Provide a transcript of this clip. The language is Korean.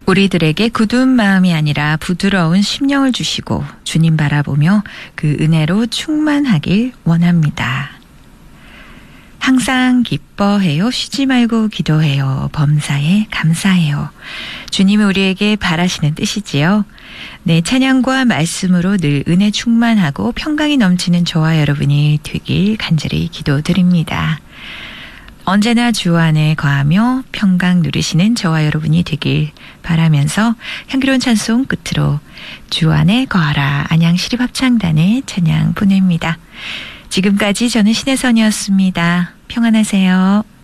우리들에게 굳은 마음이 아니라 부드러운 심령을 주시고 주님 바라보며 그 은혜로 충만하길 원합니다. 항상 기뻐해요. 쉬지 말고 기도해요. 범사에 감사해요. 주님이 우리에게 바라시는 뜻이지요. 네, 찬양과 말씀으로 늘 은혜 충만하고 평강이 넘치는 저와 여러분이 되길 간절히 기도드립니다. 언제나 주 안에 거하며 평강 누리시는 저와 여러분이 되길 바라면서 향기로운 찬송 끝으로 주 안에 거하라 안양시립합창단의 찬양 보냅니다. 지금까지 저는 신혜선이었습니다. 평안하세요.